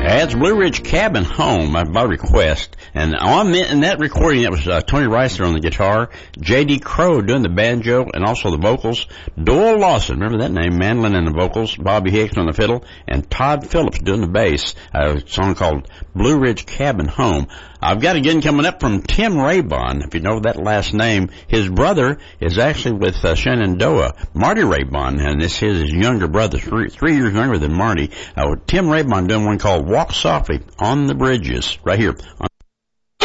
That's Blue Ridge Cabin Home by request. And in that recording, it was Tony Reisler on the guitar, J.D. Crowe doing the banjo and also the vocals, Doyle Lawson, remember that name, mandolin and the vocals, Bobby Hicks on the fiddle, and Todd Phillips doing the bass. A song called Blue Ridge Cabin Home. I've got again coming up from Tim Raybon, if you know that last name. His brother is actually with Shenandoah, Marty Raybon, and this is his younger brother, 3 years younger than Marty. Tim Raybon doing one called Walk Softly on the Bridges, right here on